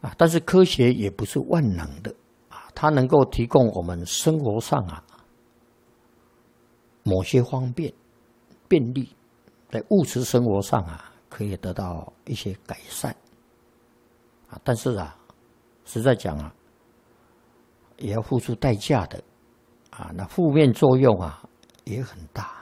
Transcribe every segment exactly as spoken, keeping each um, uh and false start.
啊，但是科学也不是万能的啊，它能够提供我们生活上啊某些方便便利，在物质生活上啊可以得到一些改善啊，但是啊，实在讲啊，也要付出代价的啊，那负面作用啊也很大。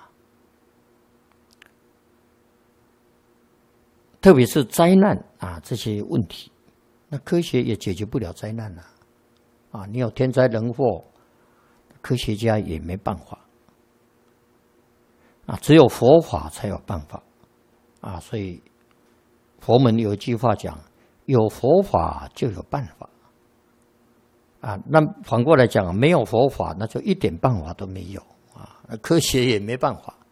特别是灾难啊这些问题，那科学也解决不了灾难啊！啊，你有天灾人祸，科学家也没办法啊，只有佛法才有办法啊！所以佛门有一句话讲：有佛法就有办法啊。那反过来讲，没有佛法，那就一点办法都没有啊！科学也没办法。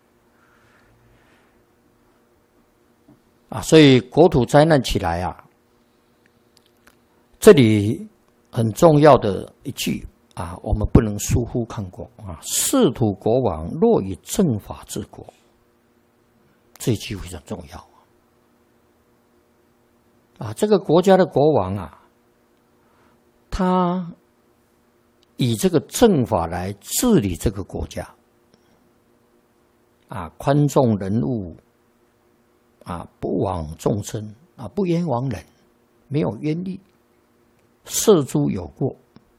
啊，所以国土灾难起来啊，这里很重要的一句啊，我们不能疏忽看过啊。世土国王若以正法治国，这一句非常重要啊。这个国家的国王啊，他以这个正法来治理这个国家啊，宽重人物。啊，不枉众生啊，不冤枉人，没有冤力，赦诸有过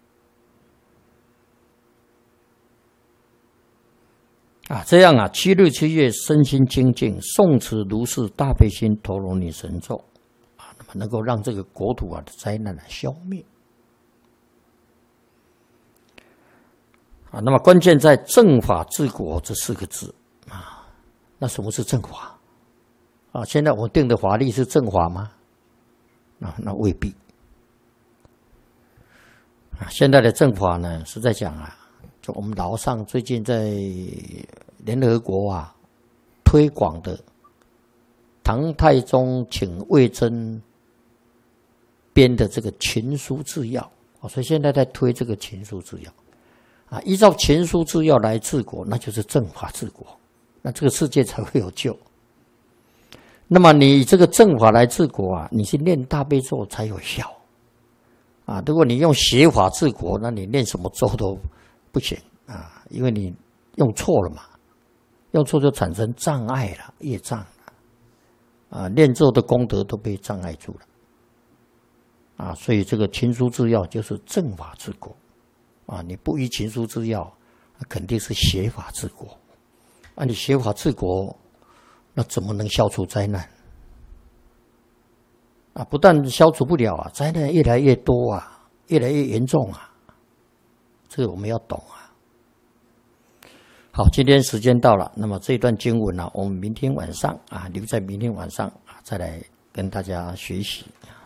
啊，这样啊，七日七夜身心清净，诵持如是大悲心陀罗尼神咒啊，那么能够让这个国土啊的灾难来消灭啊。那么关键在正法治国这四个字啊。那什么是正法？啊，现在我定的法律是正法吗？啊，那未必。啊，现在的正法呢，是在讲啊，就我们老上最近在联合国啊推广的唐太宗请魏征编的这个秦书治要啊，所以现在在推这个秦书治要啊，依照秦书治要来治国，那就是正法治国，那这个世界才会有救。那么你以这个正法来治国啊，你去念大悲咒才有效啊。如果你用邪法治国，那你念什么咒都不行啊，因为你用错了嘛，用错就产生障碍了，业障了啊，念咒的功德都被障碍住了啊。所以这个秦书治要就是正法治国啊，你不依秦书治要，那肯定是邪法治国啊。你邪法治国，那怎么能消除灾难啊？不但消除不了啊，灾难越来越多啊，越来越严重啊，这个我们要懂啊。好，今天时间到了，那么这段经文呢、啊，我们明天晚上啊，留在明天晚上啊，再来跟大家学习。